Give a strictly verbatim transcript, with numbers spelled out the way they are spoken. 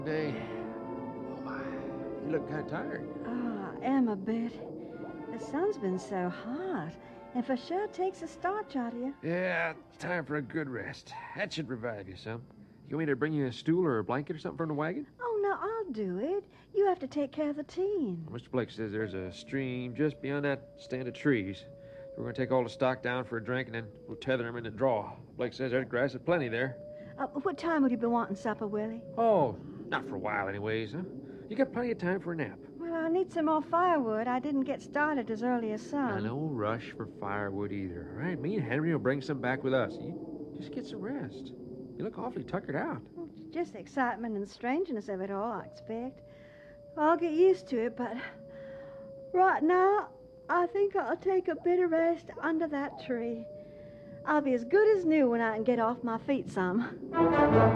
Day. Oh, my. You look kind of tired. Oh, I am a bit. The sun's been so hot, and for sure takes a starch out of you. Yeah, time for a good rest. That should revive you some. You want me to bring you a stool or a blanket or something from the wagon? Oh, no, I'll do it. You have to take care of the team. Mister Blake says there's a stream just beyond that stand of trees. We're going to take all the stock down for a drink, and then we'll tether them in the draw. Blake says there's grass at plenty there. Uh, what time would you be wanting supper, Willie? Oh, not for a while anyways, huh? You got plenty of time for a nap. Well, I need some more firewood. I didn't get started as early as some. Now, no rush for firewood either, all right? Me and Henry will bring some back with us. You just get some rest. You look awfully tuckered out. It's just the excitement and strangeness of it all, I expect. I'll get used to it, but right now, I think I'll take a bit of rest under that tree. I'll be as good as new when I can get off my feet some.